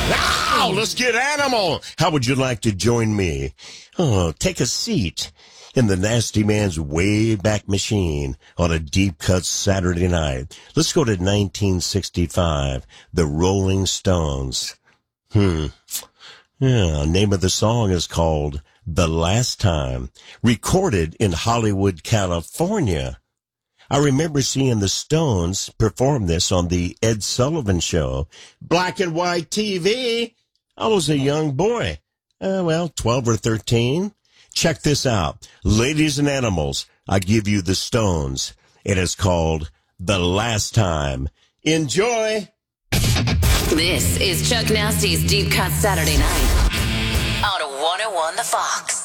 Now, let's get animal. How would you like to join me? Oh, take a seat in the Nasty Man's Wayback Machine on a deep cut Saturday night. Let's go to 1965, the Rolling Stones. Yeah, name of the song is called The Last Time, recorded in Hollywood, California. I remember seeing the Stones perform this on the Ed Sullivan Show. Black and white TV. I was a young boy. 12 or 13. Check this out. Ladies and animals, I give you the Stones. It is called The Last Time. Enjoy. This is Chuck Nasty's Deep Cut Saturday Night on 101 The Fox.